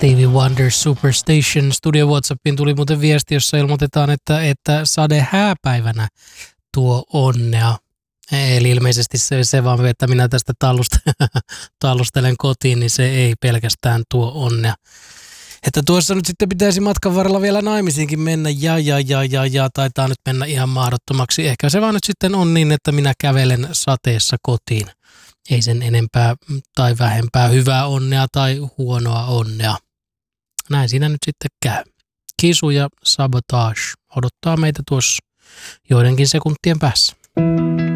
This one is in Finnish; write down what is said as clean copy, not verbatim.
Stevie Wonder Superstation. Studio WhatsAppiin tuli muuten viesti, jossa ilmoitetaan, että sade hääpäivänä tuo onnea. Eli ilmeisesti se vaan, että minä tästä tallustelen kotiin, niin se ei pelkästään tuo onnea. Että tuossa nyt sitten pitäisi matkan varrella vielä naimisiinkin mennä ja taitaa nyt mennä ihan mahdottomaksi. Ehkä se vaan nyt sitten on niin, että minä kävelen sateessa kotiin. Ei sen enempää tai vähempää hyvää onnea tai huonoa onnea. Näin siinä nyt sitten käy. Kisu ja Sabotage odottaa meitä tuossa joidenkin sekuntien päässä.